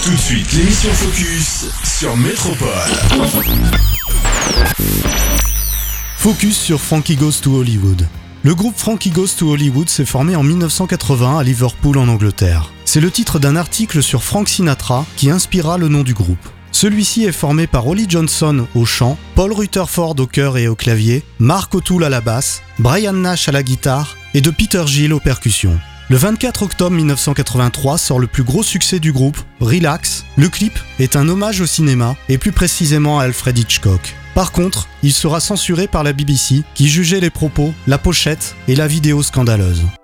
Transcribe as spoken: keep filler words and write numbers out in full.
Tout de suite, l'émission Focus sur Métropole. Focus sur Frankie Goes to Hollywood. Le groupe Frankie Goes to Hollywood s'est formé en dix-neuf cent quatre-vingts à Liverpool en Angleterre. C'est le titre d'un article sur Frank Sinatra qui inspira le nom du groupe. Celui-ci est formé par Ollie Johnson au chant, Paul Rutherford au chœur et au clavier, Mark O'Toole à la basse, Brian Nash à la guitare et de Peter Gill aux percussions. Le vingt-quatre octobre dix-neuf cent quatre-vingt-trois sort le plus gros succès du groupe, Relax. Le clip est un hommage au cinéma et plus précisément à Alfred Hitchcock. Par contre, il sera censuré par la B B C qui jugeait les propos, la pochette et la vidéo scandaleuse.